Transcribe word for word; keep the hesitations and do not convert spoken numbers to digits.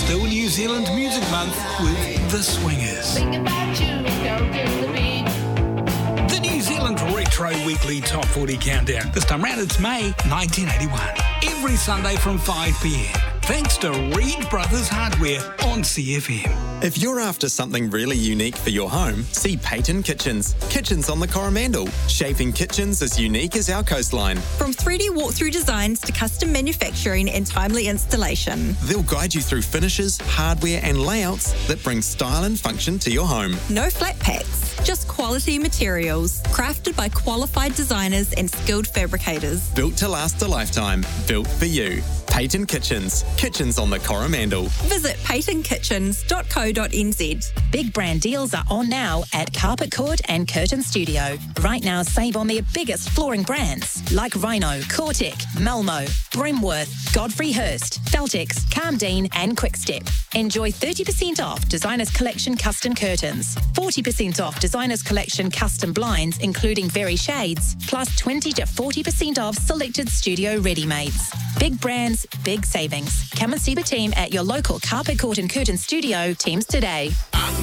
Still New Zealand Music Month with The Swingers. Think about you, don't get the beat. The New Zealand Retro Weekly Top forty Countdown. This time round, it's May nineteen eighty-one. Every Sunday from five p.m. Thanks to Reed Brothers Hardware on C F M. If you're after something really unique for your home, see Peyton Kitchens. Kitchens on the Coromandel. Shaping kitchens as unique as our coastline. From three D walkthrough designs to custom manufacturing and timely installation. They'll guide you through finishes, hardware and layouts that bring style and function to your home. No flat packs, just quality materials. Crafted by qualified designers and skilled fabricators. Built to last a lifetime. Built for you. Peyton Kitchens. Kitchens on the Coromandel. Visit peyton kitchens dot co dot n z. Big brand deals are on now at Carpet Court and Curtain Studio. Right now, save on their biggest flooring brands like Rhino, Cortec, Malmo, Brimworth, Godfrey Hirst, Feltex, Calmdean and Quickstep. Enjoy thirty percent off Designers Collection custom curtains, forty percent off Designers Collection custom blinds including Very Shades, plus twenty to forty percent off selected studio ready-mades. Big brands, big savings. Come and see the team at your local Carpet Court and Curtain Studio teams today.